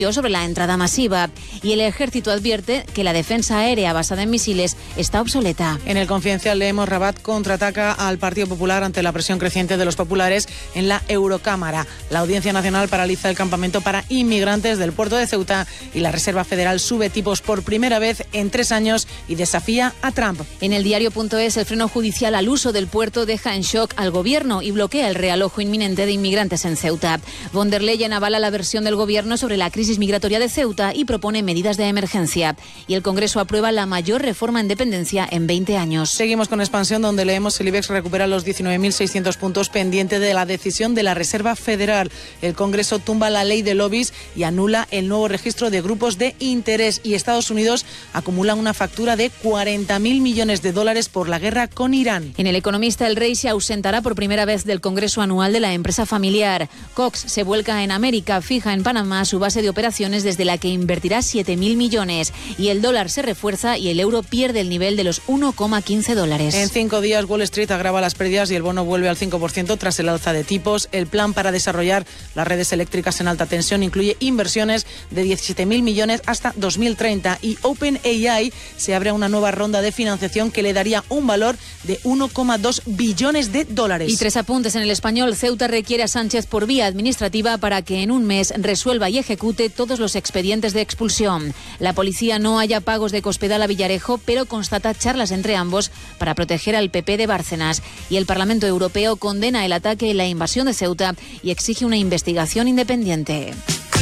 sobre la entrada masiva, y el ejército advierte que la defensa aérea basada en misiles está obsoleta. En el Confidencial leemos: Rabat contraataca al Partido Popular ante la presión creciente de los populares en la Eurocámara. La Audiencia Nacional paraliza el campamento para inmigrantes del puerto de Ceuta y la Reserva Federal sube tipos por primera vez en 3 años y desafía a Trump. En el diario.es, el freno judicial al uso del puerto deja en shock al gobierno y bloquea el realojo inminente de inmigrantes en Ceuta. Von der Leyen avala la versión del gobierno sobre la crisis migratoria de Ceuta y propone medidas de emergencia. Y el Congreso aprueba la mayor reforma en dependencia en 20 años. Seguimos con Expansión, donde leemos: el IBEX recupera los 19.600 puntos pendiente de la decisión de la Reserva Federal. El Congreso tumba la ley de lobbies y anula el nuevo registro de grupos de interés. Y Estados Unidos acumula una factura de 40.000 millones de dólares por la guerra con Irán. En El Economista, el rey se ausentará por primera vez del Congreso anual de la empresa familiar. Cox se vuelca en América, fija en Panamá su base de operaciones desde la que invertirá 7.000 millones. Y el dólar se refuerza y el euro pierde el nivel de los 1,15 dólares. En 5 días, Wall Street agrava las pérdidas y el bono vuelve al 5% tras el alza de tipos. El plan para desarrollar las redes eléctricas en alta tensión incluye inversiones de 17.000 millones hasta 2030. Y OpenAI se abre a una nueva ronda de financiación que le daría un valor de 1,2 billones de dólares. Y 3 apuntes en El Español. Ceuta requiere a Sánchez por vía administrativa para que en un mes resuelva y ejecute todos los expedientes de expulsión. La policía no halla pagos de Cospedal a Villarejo, pero constata charlas entre ambos para proteger al PP de Bárcenas. Y el Parlamento Europeo condena el ataque y la invasión de Ceuta y exige una investigación independiente.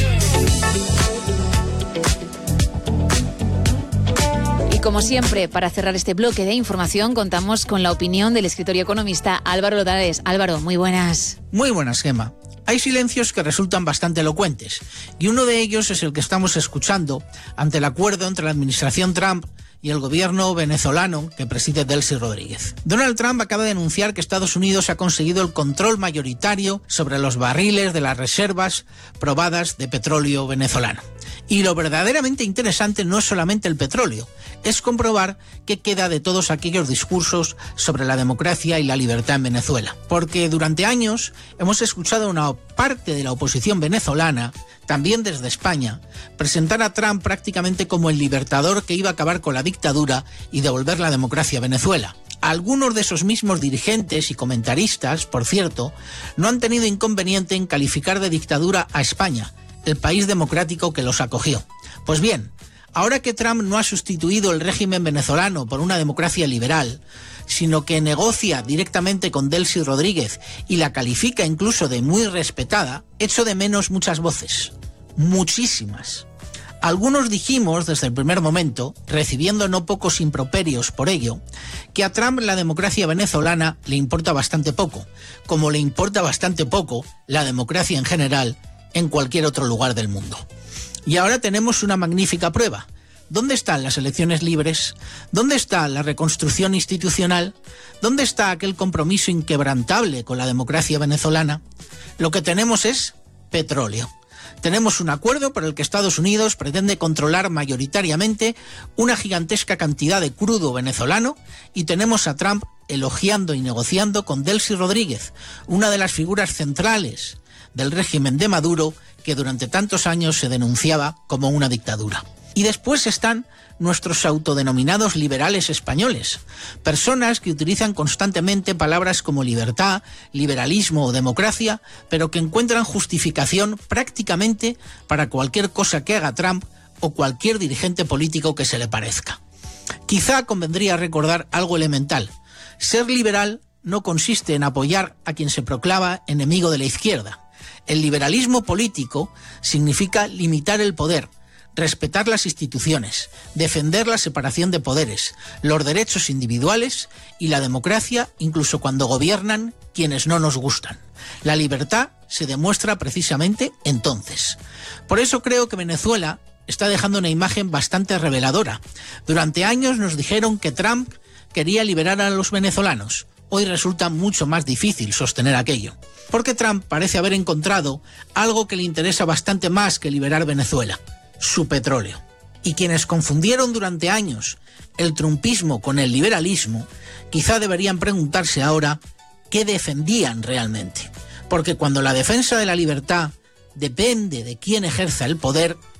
Como siempre, para cerrar este bloque de información, contamos con la opinión del escritor y economista Álvaro Lodales. Álvaro, muy buenas. Muy buenas, Gemma. Hay silencios que resultan bastante elocuentes, y uno de ellos es el que estamos escuchando ante el acuerdo entre la administración Trump y el gobierno venezolano que preside Delcy Rodríguez. Donald Trump acaba de anunciar que Estados Unidos ha conseguido el control mayoritario sobre los barriles de las reservas probadas de petróleo venezolano. Y lo verdaderamente interesante no es solamente el petróleo, es comprobar qué queda de todos aquellos discursos sobre la democracia y la libertad en Venezuela. Porque durante años hemos escuchado a una parte de la oposición venezolana, también desde España, presentar a Trump prácticamente como el libertador que iba a acabar con la dictadura y devolver la democracia a Venezuela. Algunos de esos mismos dirigentes y comentaristas, por cierto, no han tenido inconveniente en calificar de dictadura a España, el país democrático que los acogió. Pues bien, ahora que Trump no ha sustituido el régimen venezolano por una democracia liberal, sino que negocia directamente con Delcy Rodríguez y la califica incluso de muy respetada, echo de menos muchas voces, muchísimas. Algunos dijimos desde el primer momento, recibiendo no pocos improperios por ello, que a Trump la democracia venezolana le importa bastante poco, como le importa bastante poco la democracia en general en cualquier otro lugar del mundo. Y ahora tenemos una magnífica prueba. ¿Dónde están las elecciones libres? ¿Dónde está la reconstrucción institucional? ¿Dónde está aquel compromiso inquebrantable con la democracia venezolana? Lo que tenemos es petróleo. Tenemos un acuerdo por el que Estados Unidos pretende controlar mayoritariamente una gigantesca cantidad de crudo venezolano y tenemos a Trump elogiando y negociando con Delcy Rodríguez, una de las figuras centrales del régimen de Maduro que durante tantos años se denunciaba como una dictadura. Y después están nuestros autodenominados liberales españoles, personas que utilizan constantemente palabras como libertad, liberalismo o democracia, pero que encuentran justificación prácticamente para cualquier cosa que haga Trump o cualquier dirigente político que se le parezca. Quizá convendría recordar algo elemental. Ser liberal no consiste en apoyar a quien se proclama enemigo de la izquierda. El liberalismo político significa limitar el poder, respetar las instituciones, defender la separación de poderes, los derechos individuales y la democracia, incluso cuando gobiernan quienes no nos gustan. La libertad se demuestra precisamente entonces. Por eso creo que Venezuela está dejando una imagen bastante reveladora. Durante años nos dijeron que Trump quería liberar a los venezolanos. Hoy resulta mucho más difícil sostener aquello, porque Trump parece haber encontrado algo que le interesa bastante más que liberar Venezuela: su petróleo. Y quienes confundieron durante años el trumpismo con el liberalismo, quizá deberían preguntarse ahora qué defendían realmente. Porque cuando la defensa de la libertad depende de quién ejerza el poder,